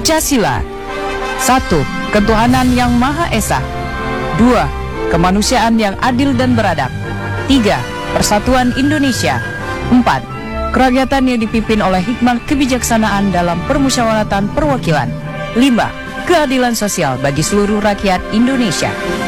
Pancasila. 1. Ketuhanan yang Maha Esa. 2. Kemanusiaan yang adil dan beradab. 3. Persatuan Indonesia. 4. Kerakyatan yang dipimpin oleh hikmah kebijaksanaan dalam permusyawaratan perwakilan. 5. Keadilan sosial bagi seluruh rakyat Indonesia.